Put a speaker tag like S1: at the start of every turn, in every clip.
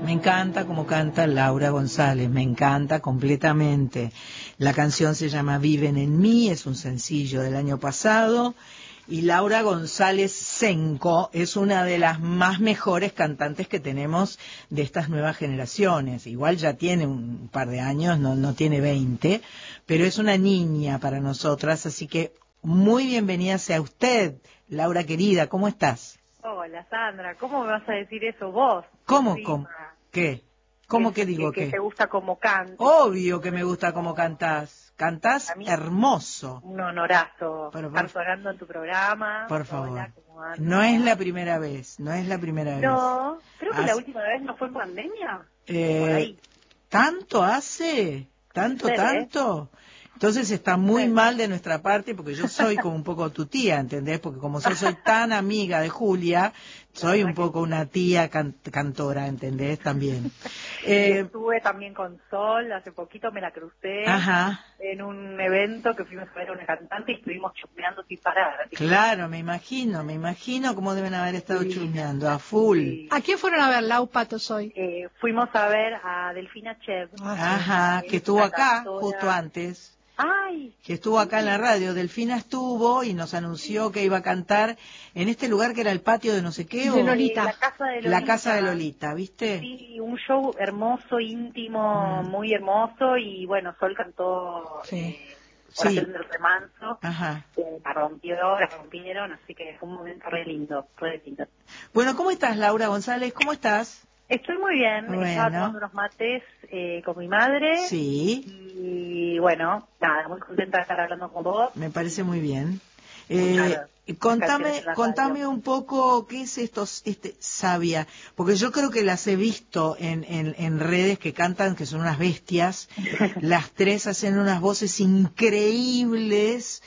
S1: Me encanta como canta Laura González, me encanta completamente. La canción se llama Viven en mí, es un sencillo del año pasado. Y Laura González Senco es una de las más mejores cantantes que tenemos de estas nuevas generaciones. Igual ya tiene un par de años, no tiene 20, pero es una niña para nosotras, así que muy bienvenida sea usted, Laura querida, ¿cómo estás?
S2: Hola Sandra, ¿cómo me vas a decir eso vos?
S1: ¿Cómo?
S2: Encima,
S1: ¿Qué? ¿Cómo que digo
S2: que
S1: qué?
S2: te gusta como canto.
S1: Obvio que me gusta cómo cantás. Cantás
S2: A mí,
S1: hermoso.
S2: un honorazo
S1: Pero
S2: estar sonando en tu programa.
S1: por favor.
S2: Hola, ¿cómo andas?
S1: No es la primera vez, no es la primera vez.
S2: No, creo que la última vez no fue en pandemia. Por ahí.
S1: ¿Tanto hace?
S2: Puede ser,
S1: ¿Tanto? Entonces está muy mal de nuestra parte porque yo soy como un poco tu tía, ¿entendés? Porque como yo soy tan amiga de Julia, soy un poco una tía cantora, ¿entendés? También.
S2: Y estuve también con Sol, hace poquito me la crucé en un evento que fuimos a ver a una cantante y estuvimos chusmeando sin parar.
S1: Claro, me imagino cómo deben haber estado chusmeando, a full.
S2: Sí.
S1: ¿A quién fueron a ver, Lau Patos, hoy?
S2: Fuimos a ver a Delfina Chev.
S1: Que estuvo acá justo antes.
S2: ¡Ay!
S1: Que estuvo acá en la radio. Delfina estuvo y nos anunció que iba a cantar en este lugar que era el patio de no sé qué.
S2: De Lolita. La casa de Lolita.
S1: La casa de Lolita, ¿viste?
S2: Sí, un show hermoso, íntimo, muy hermoso. Y bueno, Sol cantó Oración del Remanso. La rompieron, así que fue un momento re lindo.
S1: Bueno, ¿cómo estás, Laura González? ¿Cómo estás?
S2: Estoy muy bien, estaba tomando unos mates con mi madre.
S1: Sí.
S2: Y bueno, nada, muy contenta de estar hablando con vos.
S1: Me parece muy bien. Contame un poco qué es esto, Sabia, porque yo creo que las he visto en redes que cantan, que son unas bestias. Las tres hacen unas voces increíbles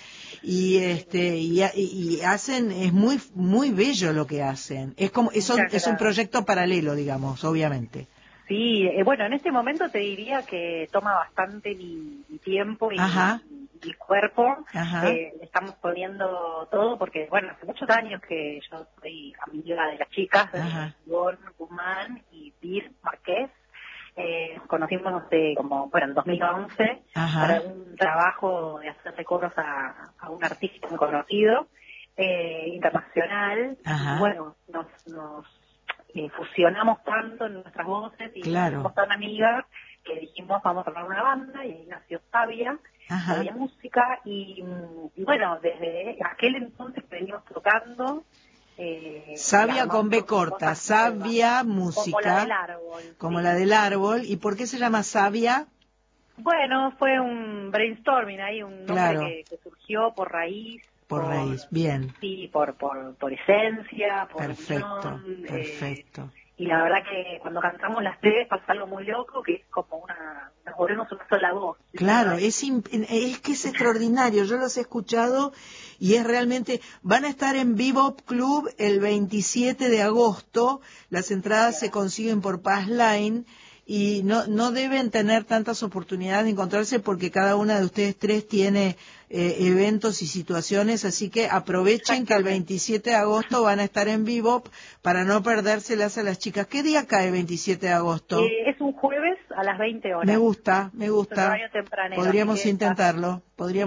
S1: y hacen, es muy bello lo que hacen. Es como es un proyecto paralelo, digamos, obviamente.
S2: Sí, bueno, en este momento te diría que toma bastante mi tiempo y mi cuerpo. Le estamos poniendo todo porque, bueno, hace muchos años que yo soy amiga de las chicas, de Ivonne Guzmán y Bir Marqués. Nos conocimos en 2011 para un trabajo de hacer recoros a un artista muy conocido, internacional. Y bueno, nos fusionamos tanto en nuestras voces y somos tan amigas que dijimos vamos a armar una banda y ahí nació Sabia Música y bueno, desde aquel entonces que venimos tocando
S1: Sabia con B corta, Sabia Música, como la del árbol. ¿Y por qué se llama Sabia?
S2: Bueno, fue un brainstorming ahí, un nombre que surgió por raíz.
S1: Por raíz, bien.
S2: Sí, por esencia, por unión.
S1: Perfecto.
S2: Y la verdad que cuando cantamos las tres pasa algo muy loco, que es como nos volvemos una sola voz.
S1: Claro, es que es extraordinario, yo los he escuchado y es realmente, van a estar en Bebop Club el 27 de agosto, las entradas se consiguen por Pass Line. Y no deben tener tantas oportunidades de encontrarse porque cada una de ustedes tres tiene eventos y situaciones, así que aprovechen que el 27 de agosto van a estar en Bebop para no perdérselas a las chicas. ¿Qué día cae el 27 de agosto?
S2: Es un jueves a las 20 horas.
S1: Me gusta. Podríamos intentarlo.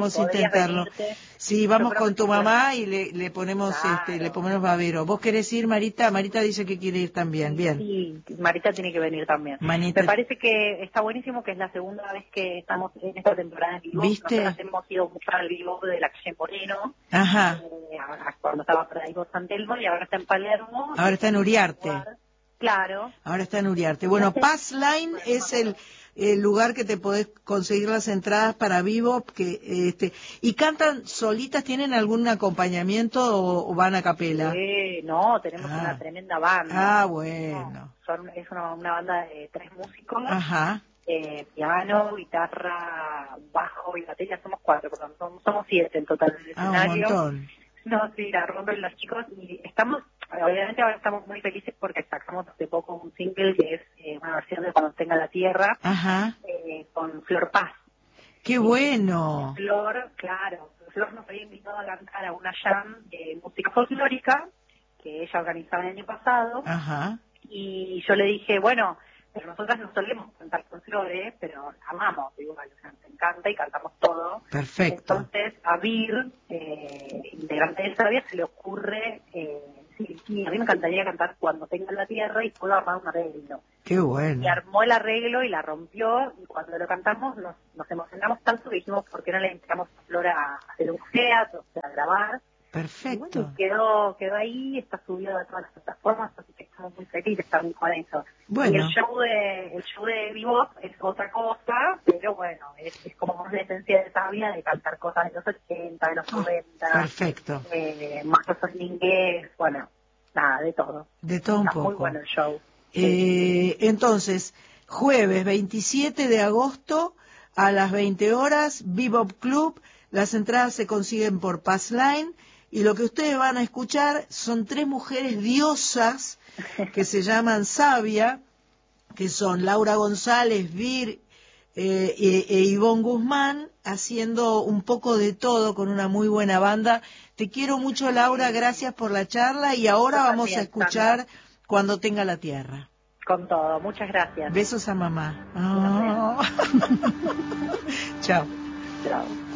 S1: Sí, vamos con tu mamá y le ponemos le ponemos babero. ¿Vos querés ir, Marita? Marita dice que quiere ir también. Bien.
S2: Sí, Marita tiene que venir también. Me parece que está buenísimo que es la segunda vez que estamos en esta temporada en vivo.
S1: ¿Viste?
S2: Nosotros hemos ido mucho al vivo de la calle Moreno. Cuando estaba por ahí por San Telmo y ahora está en Palermo.
S1: Ahora está en Uriarte.
S2: Claro.
S1: Ahora está en Uriarte. Bueno, Pass Line es el lugar que te podés conseguir las entradas para vivo. ¿Y cantan solitas? ¿Tienen algún acompañamiento o van a capela?
S2: No, tenemos una tremenda banda.
S1: Bueno.
S2: Es una banda de 3 músicos. Piano, guitarra, bajo y batería. Somos 4, perdón. Somos 7 en total en el escenario.
S1: Un montón.
S2: No, sí, la rompen los chicos y obviamente ahora estamos muy felices porque sacamos hace poco un single que es una versión de Cuando tenga la tierra con Flor Paz.
S1: ¡Qué bueno!
S2: Flor nos había invitado a cantar a una jam de música folclórica que ella organizaba el año pasado y yo le dije, bueno, pero nosotras no solemos cantar folclore, pero amamos, igual, o sea, nos encanta y cantamos todo.
S1: Perfecto.
S2: Entonces, a Vir, integrante de Sabia, se le ocurre, sí, a mí me encantaría cantar Cuando tenga la tierra y puedo armar un arreglo.
S1: Qué bueno.
S2: Y armó el arreglo y la rompió, y cuando lo cantamos nos emocionamos tanto que dijimos, ¿por qué no le invitamos a Flora a hacer un teatro, o sea, a grabar?
S1: Perfecto.
S2: Y bueno, quedó ahí, está subido a todas las plataformas, así que estamos muy felices también con eso.
S1: Bueno.
S2: Y el show de Bebop es otra cosa, pero bueno, es como más la esencia de Sabia, de cantar cosas de los 80, de los 90.
S1: Perfecto.
S2: Más cosas en inglés, bueno, nada, de todo.
S1: De todo un
S2: Está
S1: poco.
S2: muy bueno el show.
S1: Entonces, jueves 27 de agosto a las 20 horas, Bebop Club. Las entradas se consiguen por Passline. Y lo que ustedes van a escuchar son 3 mujeres diosas que se llaman Sabia, que son Laura González, Vir e Ivonne Guzmán, haciendo un poco de todo con una muy buena banda. Te quiero mucho, Laura, gracias por la charla, y ahora vamos a escuchar Cuando tenga la tierra.
S2: Con todo, muchas gracias.
S1: Besos a mamá. Oh. Chao.
S2: Chao.